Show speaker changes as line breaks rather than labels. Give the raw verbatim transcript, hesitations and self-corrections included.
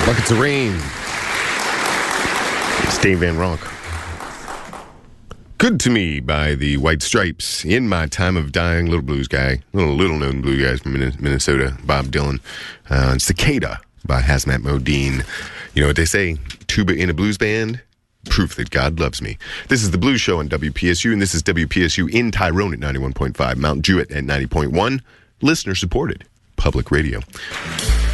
Buckets of Rain. It's Dave Van Ronk. Good to Me by the White Stripes. In My Time of Dying, little blues guy, little little known blues guys from Minnesota, Bob Dylan. Uh, Cicada by Hazmat Modine. You know what they say? Tuba in a blues band? Proof that God loves me. This is the Blues Show on W P S U, and this is W P S U in Tyrone at ninety-one point five, Mount Jewett at ninety point one. Listener supported public radio.